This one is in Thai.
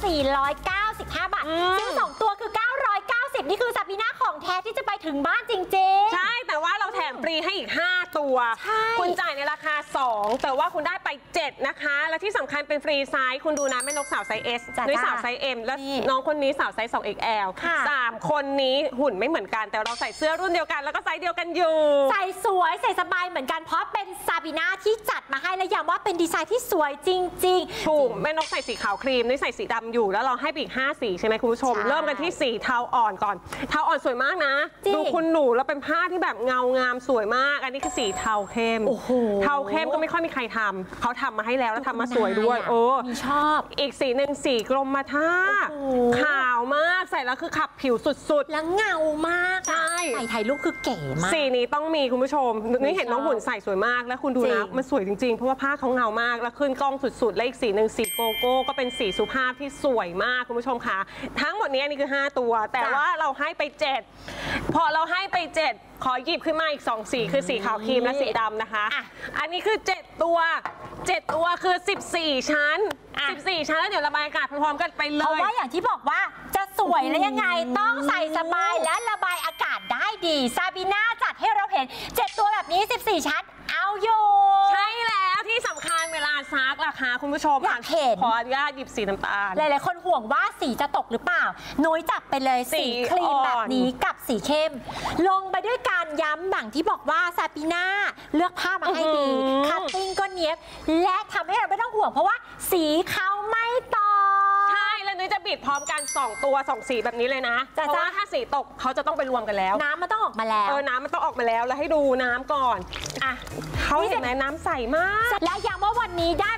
495 บาทซื้อ2ตัวคือ990นี่คือซาบีน่าของแท้ที่จะไปถึงบ้านจริงๆใช่แต่ว่าเราแถมฟรีให้อีก5ตัวคุณจ่ายในราคา2แต่ว่าคุณได้ไป7นะคะและที่สำคัญเป็นฟรีไซส์คุณดูนะแม่นกสาวไซส์ S นุ้ยสาวไซส์ M และน้องคนนี้สาวไซส์ 2XL 3 คนนี้หุ่นไม่เหมือนกันแต่เราใส่เสื้อรุ่นเดียวกันแล้วก็ไซส์เดียวกันอยู่ใส่สวยใส่สบายเหมือนกันเพราะเป็นซาบีน่าที่จัดมาให้และย้ำว่าเป็นดีไซน์ที่สวยจริงๆถูกแม่นกใส่สีขาวครีมนุ้ยใส่สีดำอยู่แล้วเราให้ไปอีก5สีใช่ไหมคุณผู้ชมเริ่มกันที่สีเทาอ่อนก่อนเทาอ่อนสวยมากนะดูคุณหนูแล้วเป็นผ้าที่แบบเงางามสวยมากอันนี้คือสีเทาเข้มเทาเข้มก็ไม่ค่อยมีใครทำเขาทำมาให้แล้วทำมาสวยด้วยมีชอบอีกสีหนึ่งสีกรมท่าขาวมากใส่แล้วคือขับผิวสุดๆแล้วเงามากใช่ใส่ถ่ายรูปคือเก๋มากสีนี้ต้องมีคุณผู้ชมนี่เห็นน้องหุ่นใส่สวยมากแล้วคุณดูนะมันสวยจริงๆเพราะว่าผ้าเขาเงามากแล้วขึ้นกล้องสุดๆและอีกสีหนึ่งสีโกโก้ก็เป็นสีสุภาพที่สวยมากคุณผู้ชมค่ะทั้งหมดนี้นี่คือ5ตัวแต่ว่าเราให้ไป7พอเราให้ไป7ขอหยิบขึ้นมาอีก2สีคือสีขาวครีมและสีดำนะคะอันนี้คือ7ตัวคือ14ชั้นแล้วเดี๋ยวระบายอากาศพร้อมๆกันไปเลยเพราะว่าอย่างที่บอกว่าจะสวยและยังไงต้องใส่สบายและระบายอากาศได้ดีซาบีน่าจัดให้เราเห็น7ตัวแบบนี้14ชั้นเอาอยู่ใช่แล้วที่สำคัญเวลาซักราคาคุณผู้ชมอยากเห็นขออนุญาตหยิบสีน้ำตาลหลายๆคนห่วงว่าสีจะตกหรือเปล่านุ้ยจับไปเลยสีครีมแบบนี้กับสีเข้มลงไปด้วยการย้ำหนังที่บอกว่าซาบีน่าเลือกผ้ามาให้ดีคัตติ้งก็เนียบและทำให้เราไม่ต้องห่วงเพราะว่าสีเขาไม่ตกใช่แล้วนุ้ยจะบิดพร้อมกัน2ตัว2สีแบบนี้เลยนะเพราะว่าถ้าสีตกเขาจะต้องไปรวมกันแล้วน้ำมันต้องออกมาแล้วน้ำมันต้องออกมาแล้วให้ดูน้ำก่อนเขาเห็นไหมน้ำใสมากและย้ำว่าวันนี้ได้